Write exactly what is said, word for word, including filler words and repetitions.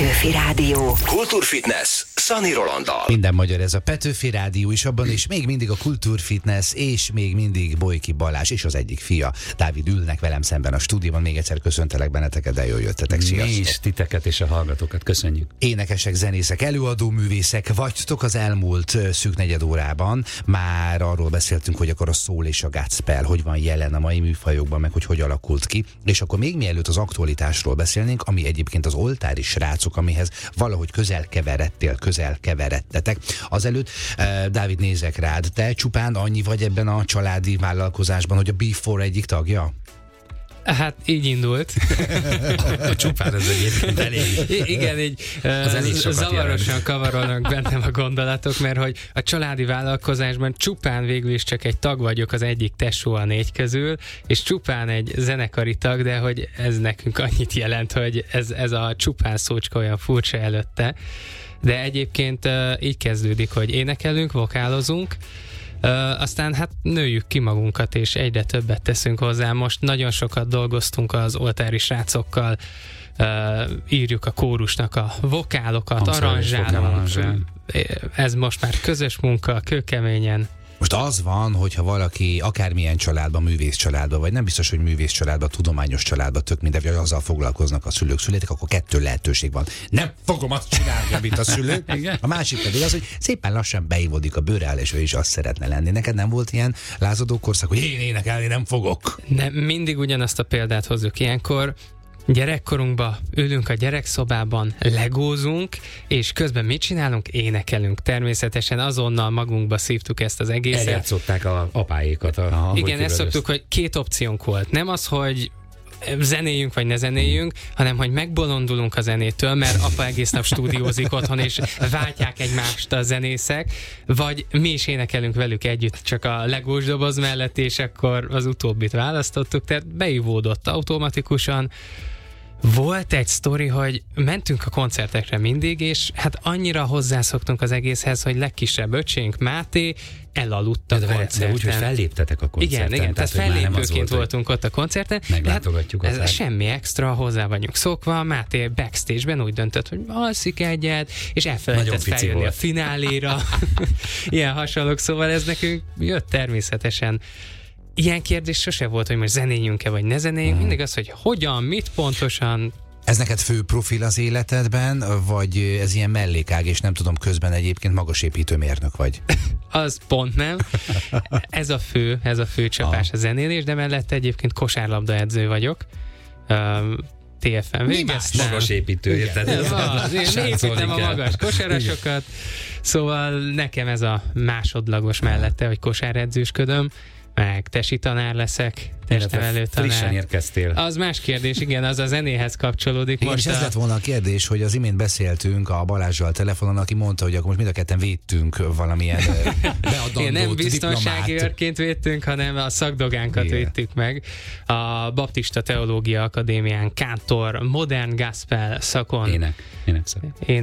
Petőfi Rádió. Kultúrfitness Szani Rolanddal. Minden magyar ez a Petőfi Rádió is, abban is még mindig a Kultúrfitness, és még mindig Bojki Balázs és az egyik fia, Dávid ülnek velem szemben a stúdióban. Még egyszer köszöntelek benneteket, de jól jöttetek. Sziasztok. Mi is titeket és a hallgatókat köszönjük. Énekesek, zenészek, előadó művészek vagytok az elmúlt szűk negyed órában. Már arról beszéltünk, hogy akkor a soul és a gospel hogy van jelen a mai műfajokban, meg hogy hogy alakult ki. És akkor még mielőtt az aktualitásról beszélnénk, ami egyébként az oltári srácok, amihez valahogy közel keveredtél, közel keveredtetek. Azelőtt, eh, Dávid, nézek rád, te csupán annyi vagy ebben a családi vállalkozásban, hogy a bé négy egyik tagja? Hát így indult. A csupán ez egyébként elég. I- igen, így uh, zavarosan jelent. Kavarolnak bennem a gondolatok, mert hogy a családi vállalkozásban csupán végül is csak egy tag vagyok, az egyik tesó a négy közül, és csupán egy zenekari tag, de hogy ez nekünk annyit jelent, hogy ez, ez a csupán szócska olyan furcsa előtte. De egyébként uh, így kezdődik, hogy énekelünk, vokálozunk, Uh, aztán hát nőjük ki magunkat, és egyre többet teszünk hozzá. Most nagyon sokat dolgoztunk az oltári srácokkal, uh, írjuk a kórusnak a vokálokat, aranzsálunk. Ez most már közös munka, kőkeményen. Most az van, hogyha valaki akármilyen családban, művész családban, vagy nem biztos, hogy művész családban, tudományos családban, tök mindegy, hogy azzal foglalkoznak a szülők, szüleitek, akkor kettő lehetőség van. Nem fogom azt csinálni, amit a szülők. A másik pedig az, hogy szépen lassan beívódik a bőrrel, és ő is azt szeretne lenni. Neked nem volt ilyen lázadó korszak, hogy én énekelni nem fogok? Nem, mindig ugyanazt a példát hozzuk ilyenkor. Gyerekkorunkban ülünk a gyerekszobában, legózunk, és közben mit csinálunk? Énekelünk. Természetesen azonnal magunkba szívtuk ezt az egészet. Eljátszották a apáékat. A, Aha, igen, ezt szoktuk, hogy két opciónk volt. Nem az, hogy zenéljünk vagy ne zenéljünk, hanem hogy megbolondulunk a zenétől, mert apa egész nap stúdiózik otthon, és váltják egymást a zenészek, vagy mi is énekelünk velük együtt, csak a legós doboz mellett, és akkor az utóbbit választottuk, tehát beivódott automatikusan. Volt egy sztori, hogy mentünk a koncertekre mindig, és hát annyira hozzászoktunk az egészhez, hogy legkisebb öcsénk, Máté, elaludt a koncerten. De úgy, hogy felléptetek a koncerten. Igen, igen, tehát, tehát fellépőként voltunk ott a koncerten. Meglátogatjuk hát, ez semmi extra, hozzá vagyunk szokva. Máté backstage-ben úgy döntött, hogy alszik egyet, és elfelejtett feljönni volt a fináléra. Ilyen hasonlók, szóval ez nekünk jött természetesen. Ilyen kérdés sose volt, hogy most zenéljünk-e, vagy ne zenéljünk. Mindig az, hogy hogyan, mit pontosan. Ez neked fő profil az életedben, vagy ez ilyen mellékág, és nem tudom, közben egyébként magasépítőmérnök vagy? Az pont nem. Ez a fő, ez a fő csapás a zenélés, de mellette egyébként kosárlabda edző vagyok. Um, té ef en végeztem. Magasépítő, érted? Ez az, én építem a magas kosarasokat. Szóval nekem ez a másodlagos mellette, hogy kosáredzősködöm, meg tesi tanár leszek, testnevelő tanár. Frissen érkeztél. Az más kérdés, igen, az a zenéhez kapcsolódik. Igen, most és ez a... lett volna a kérdés, hogy az imént beszéltünk a Balázsral telefonon, aki mondta, hogy akkor most mind a ketten védtünk valamilyen beadandót, nem biztonsági őrként védtünk, hanem a szakdogánkat igen. védtük meg. A Baptista Teológia Akadémián kántor, modern gospel szakon. Ének. Ének szak. Én